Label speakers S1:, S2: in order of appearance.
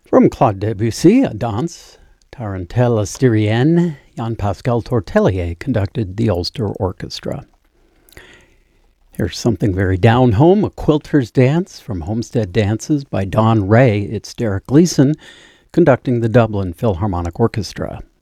S1: From Claude Debussy, a dance, Tarantella Styrienne, Jean-Pascal Tortelier conducted the Ulster Orchestra. Here's something very down-home, a quilter's dance from Homestead Dances by Don Ray. It's Derek Gleeson conducting the Dublin Philharmonic Orchestra.